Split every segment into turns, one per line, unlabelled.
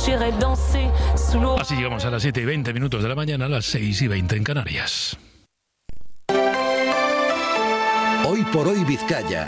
Así llegamos a las 7:20 de la mañana, a las 6:20 en Canarias.
Hoy por hoy Vizcaya.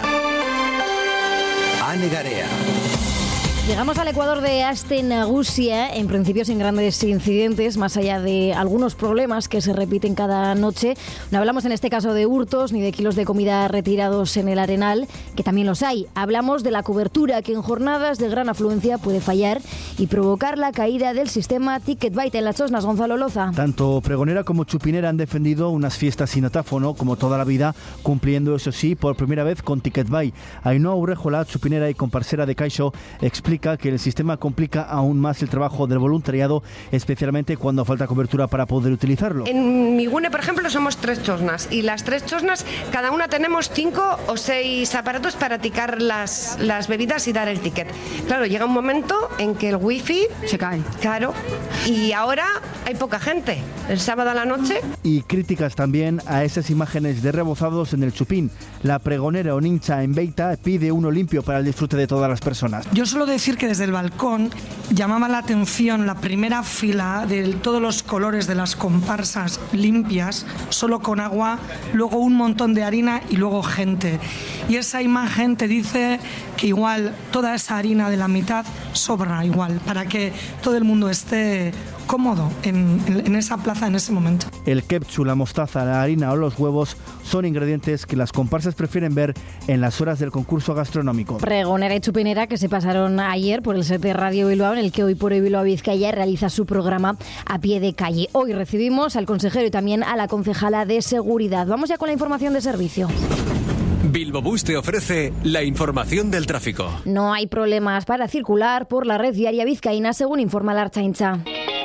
Ane Garea.
Llegamos al Ecuador de Aste Nagusia, en principio sin grandes incidentes, más allá de algunos problemas que se repiten cada noche. No hablamos en este caso de hurtos ni de kilos de comida retirados en el Arenal, que también los hay. Hablamos de la cobertura que en jornadas de gran afluencia puede fallar y provocar la caída del sistema Ticketbyte en Las Chosnas. Gonzalo Loza.
Tanto Pregonera como Chupinera han defendido unas fiestas sin datáfono, como toda la vida, cumpliendo, eso sí, por primera vez con Ticketbyte. Ainhoa Urrejola, Chupinera y comparsera de Caixo, explica que el sistema complica aún más el trabajo del voluntariado, especialmente cuando falta cobertura para poder utilizarlo.
En Migune, por ejemplo, somos 3 chosnas y las 3 chosnas, cada una tenemos 5 o 6 aparatos para ticar las bebidas y dar el ticket. Claro, llega un momento en que el wifi se cae. Claro, y ahora hay poca gente. El sábado a la noche.
Y críticas también a esas imágenes de rebozados en el Chupín. La Pregonera Onincha en Beita pide uno limpio para el disfrute de todas las personas.
Yo suelo decir que desde el balcón llamaba la atención la primera fila de todos los colores de las comparsas limpias, solo con agua, luego un montón de harina y luego gente. Y esa imagen te dice que igual toda esa harina de la mitad sobra igual, para que todo el mundo esté cómodo en esa plaza en ese momento.
El ketchup, la mostaza, la harina o los huevos son ingredientes que las comparsas prefieren ver en las horas del concurso gastronómico.
Pregonera y Chupinera que se pasaron ayer por el set de Radio Bilbao, en el que Hoy por Hoy Bilbao Vizcaya realiza su programa a pie de calle. Hoy recibimos al consejero y también a la concejala de Seguridad. Vamos ya con la información de servicio.
Bilbobús te ofrece la información del tráfico.
No hay problemas para circular por la red viaria vizcaína, según informa la Ertzaintza.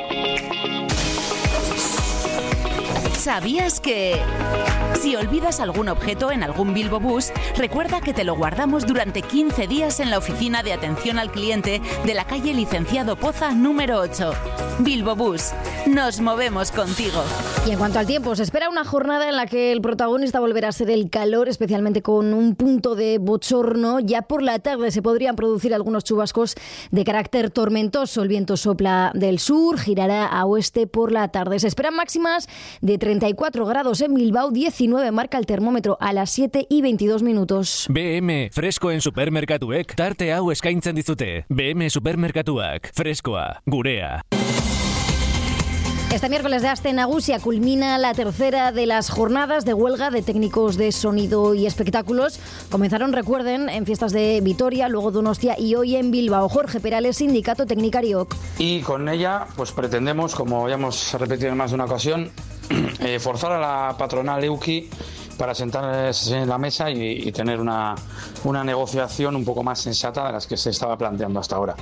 ¿Sabías que si olvidas algún objeto en algún Bilbobús, recuerda que te lo guardamos durante 15 días en la oficina de atención al cliente de la calle Licenciado Poza número 8? Bilbobús, nos movemos contigo.
Y en cuanto al tiempo, se espera una jornada en la que el protagonista volverá a ser el calor, especialmente con un punto de bochorno. Ya por la tarde se podrían producir algunos chubascos de carácter tormentoso. El viento sopla del sur, girará a oeste por la tarde. Se esperan máximas de 34 grados en Bilbao, 19 marca el termómetro a las 7:22.
BM, fresko en supermerkatuek, tarte hau eskaintzen dizute. BM Supermerkatuak, freskoa, gurea.
Este miércoles de Aste Nagusia culmina la tercera de las jornadas de huelga de técnicos de sonido y espectáculos. Comenzaron, recuerden, en fiestas de Vitoria, luego Donostia y hoy en Bilbao. Jorge Perales, Sindicato Teknikariok.
Y con ella pues pretendemos, como ya hemos repetido en más de una ocasión, forzar a la patronal EUKI para sentarse en la mesa y tener una negociación un poco más sensata de las que se estaba planteando hasta ahora.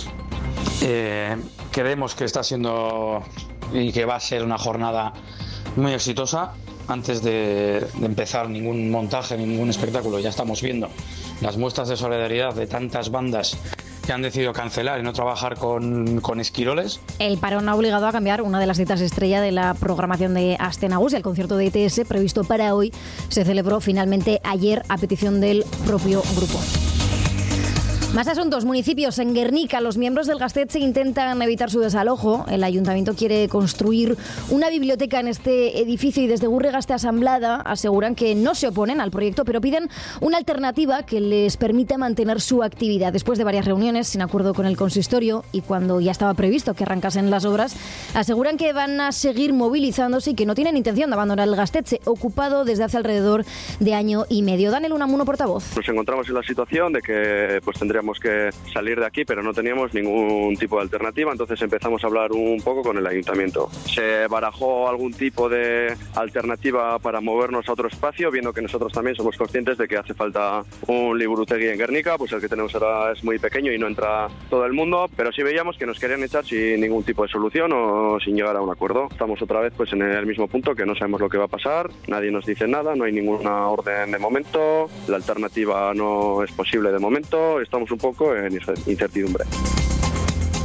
Creemos que está siendo y que va a ser una jornada muy exitosa. Antes de empezar ningún montaje, ningún espectáculo, ya estamos viendo las muestras de solidaridad de tantas bandas que han decidido cancelar y no trabajar con esquiroles.
El parón ha obligado a cambiar una de las citas estrella de la programación de Aste Nagusia. El concierto de ETS, previsto para hoy, se celebró finalmente ayer a petición del propio grupo. Más asuntos. Municipios. En Guernica, los miembros del Gaztetxe intentan evitar su desalojo. El ayuntamiento quiere construir una biblioteca en este edificio y desde Gurre-Gazte Asamblada aseguran que no se oponen al proyecto, pero piden una alternativa que les permita mantener su actividad. Después de varias reuniones sin acuerdo con el consistorio y cuando ya estaba previsto que arrancasen las obras, aseguran que van a seguir movilizándose y que no tienen intención de abandonar el Gaztetxe, ocupado desde hace alrededor de año y medio. Daniel Unamuno, portavoz.
Nos encontramos en la situación de que tendríamos que salir de aquí, pero no teníamos ningún tipo de alternativa, entonces empezamos a hablar un poco con el ayuntamiento. Se barajó algún tipo de alternativa para movernos a otro espacio, viendo que nosotros también somos conscientes de que hace falta un liburutegi en Guernica, pues el que tenemos ahora es muy pequeño y no entra todo el mundo, pero sí veíamos que nos querían echar sin ningún tipo de solución o sin llegar a un acuerdo. Estamos otra vez pues en el mismo punto, que no sabemos lo que va a pasar, nadie nos dice nada, no hay ninguna orden de momento, la alternativa no es posible de momento, estamos un poco en incertidumbre.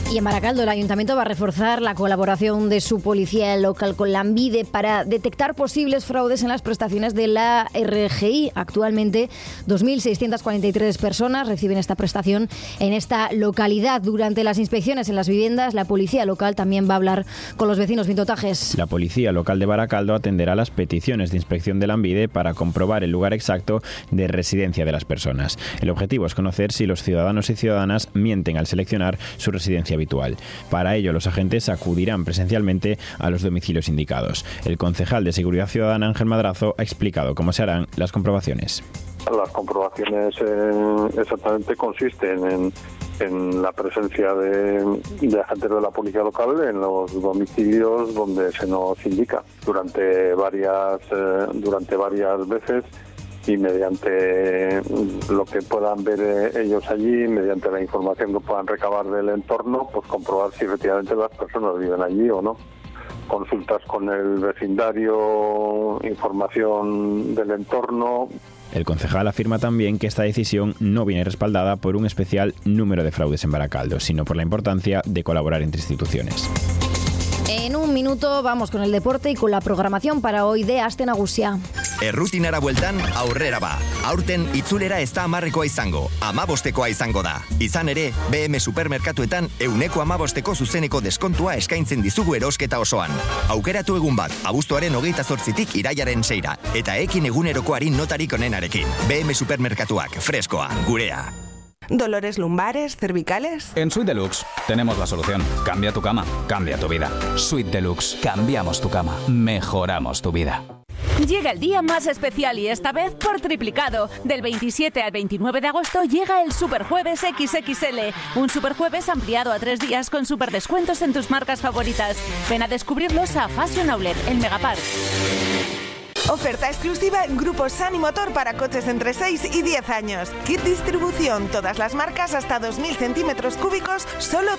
Y en Baracaldo el ayuntamiento va a reforzar la colaboración de su policía local con Lanbide para detectar posibles fraudes en las prestaciones de la RGI. Actualmente 2.643 personas reciben esta prestación en esta localidad. Durante las inspecciones en las viviendas, la policía local también va a hablar con los vecinos. Vintotajes.
La policía local de Baracaldo atenderá las peticiones de inspección de Lanbide para comprobar el lugar exacto de residencia de las personas. El objetivo es conocer si los ciudadanos y ciudadanas mienten al seleccionar su residencia habitual. Para ello, los agentes acudirán presencialmente a los domicilios indicados. El concejal de Seguridad Ciudadana, Ángel Madrazo, ha explicado cómo se harán las comprobaciones.
Las comprobaciones exactamente consisten en la presencia de agentes de la policía local en los domicilios donde se nos indica durante varias veces, y mediante lo que puedan ver ellos allí, mediante la información que puedan recabar del entorno, pues comprobar si efectivamente las personas viven allí o no. Consultas con el vecindario, información del entorno.
El concejal afirma también que esta decisión no viene respaldada por un especial número de fraudes en Baracaldo, sino por la importancia de colaborar entre instituciones.
En un minuto vamos con el deporte y con la programación para hoy de Aste Nagusia.
Errutinara bueltan aurrera ba. Aurten itzulera ez da 10koa izango, 15koa izango da. Izan ere, BM Supermerkatuetan 115ko zuzeneko deskontua eskaintzen dizugu erosketa osoan. Aukeratu egun bat, abuztuaren 28tik irailaren 6ra, eta ekin egunerokoari notarik onenarekin. BM Supermerkatuak, freskoa, gurea.
¿Dolores lumbares, cervicales?
En Suite Deluxe tenemos la solución. Cambia tu cama, cambia tu vida. Suite Deluxe. Cambiamos tu cama, mejoramos tu vida.
Llega el día más especial y esta vez por triplicado. Del 27 al 29 de agosto llega el Superjueves XXL. Un Superjueves ampliado a 3 días con superdescuentos en tus marcas favoritas. Ven a descubrirlos a Fashion Outlet, el Megapark.
Oferta exclusiva en Grupo Sani Motor para coches entre 6 y 10 años. Kit distribución, todas las marcas hasta 2.000 centímetros cúbicos, solo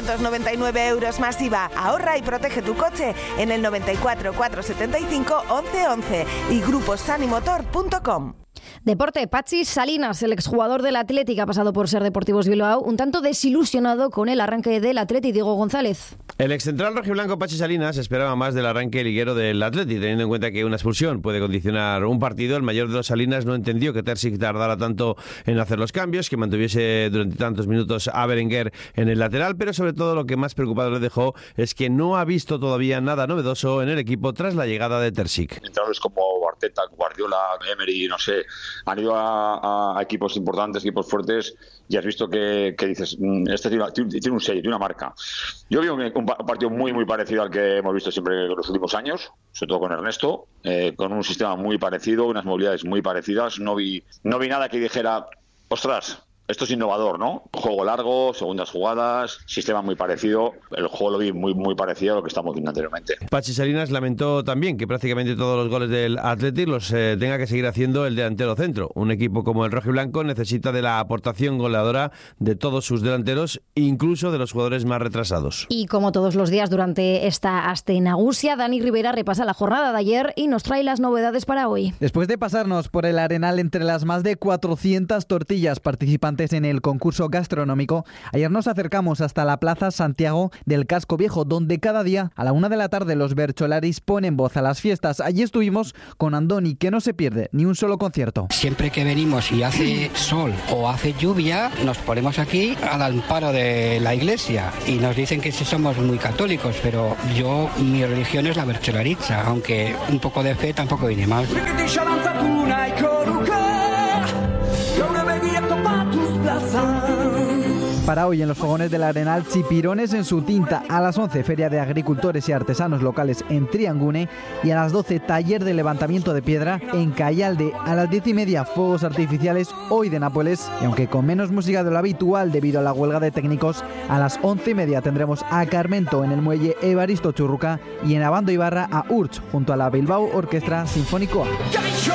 399 euros más IVA. Ahorra y protege tu coche en el 94 475 1111 y gruposanimotor.com.
Deporte, Patxi Salinas, el exjugador del Athletic, ha pasado por Ser Deportivos Bilbao, un tanto desilusionado con el arranque del Athletic. Diego González.
El excentral rojiblanco Patxi Salinas esperaba más del arranque liguero del Athletic, teniendo en cuenta que una expulsión puede condicionar un partido. El mayor de los Salinas no entendió que Terzic tardara tanto en hacer los cambios, que mantuviese durante tantos minutos a Berenguer en el lateral, pero sobre todo lo que más preocupado le dejó es que no ha visto todavía nada novedoso en el equipo tras la llegada de Terzic.
Entrenadores como Arteta, Guardiola, Emery, no sé, han ido a equipos importantes, equipos fuertes, y has visto que dices, este tiene un sello, tiene una marca. Yo vi un partido muy muy parecido al que hemos visto siempre en los últimos años, sobre todo con Ernesto, con un sistema muy parecido, unas movilidades muy parecidas. No vi nada que dijera, ostras, esto es innovador, ¿no? Juego largo, segundas jugadas, sistema muy parecido. El juego lo vi muy muy parecido a lo que estamos viendo anteriormente.
Patxi Salinas lamentó también que prácticamente todos los goles del Athletic los tenga que seguir haciendo el delantero centro. Un equipo como el rojiblanco necesita de la aportación goleadora de todos sus delanteros, incluso de los jugadores más retrasados.
Y como todos los días durante esta Aste Nagusia, Dani Rivera repasa la jornada de ayer y nos trae las novedades para hoy.
Después de pasarnos por el Arenal entre las más de 400 tortillas participantes en el concurso gastronómico, ayer nos acercamos hasta la Plaza Santiago del Casco Viejo, donde cada día a la 1 de la tarde los bercholaris ponen voz a las fiestas. Allí estuvimos con Andoni, que no se pierde ni un solo concierto.
Siempre que venimos y hace sol o hace lluvia, nos ponemos aquí al amparo de la iglesia y nos dicen que sí somos muy católicos, pero mi religión es la bercholariza, aunque un poco de fe tampoco viene mal.
Para hoy en los fogones del Arenal, chipirones en su tinta. A las 11, Feria de Agricultores y Artesanos Locales en Triangune. Y a las 12, taller de levantamiento de piedra en Callalde. A las 10:30, fuegos artificiales hoy de Nápoles. Y aunque con menos música de lo habitual debido a la huelga de técnicos, a las 11:30 tendremos a Carmento en el muelle Evaristo Churruca y en Abando Ibarra a Urch junto a la Bilbao Orquestra Sinfónicoa.